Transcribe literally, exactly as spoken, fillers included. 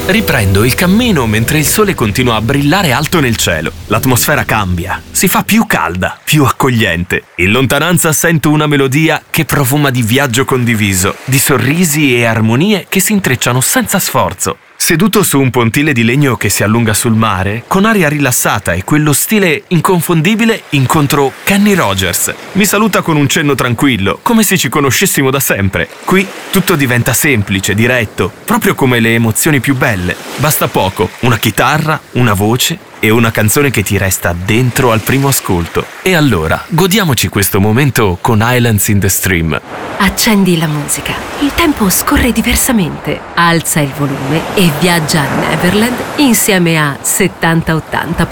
Riprendo il cammino mentre il sole continua a brillare alto nel cielo. L'atmosfera cambia, si fa più calda, più accogliente. In lontananza sento una melodia che profuma di viaggio condiviso, di sorrisi e armonie che si intrecciano senza sforzo. Seduto su un pontile di legno che si allunga sul mare, con aria rilassata e quello stile inconfondibile, incontro Kenny Rogers. Mi saluta con un cenno tranquillo, come se ci conoscessimo da sempre. Qui tutto diventa semplice, diretto, proprio come le emozioni più belle. Basta poco, una chitarra, una voce e una canzone che ti resta dentro al primo ascolto. E allora, godiamoci questo momento con Islands in the Stream. Accendi la musica. Il tempo scorre diversamente. Alza il volume e viaggia a Neverland insieme a settanta ottanta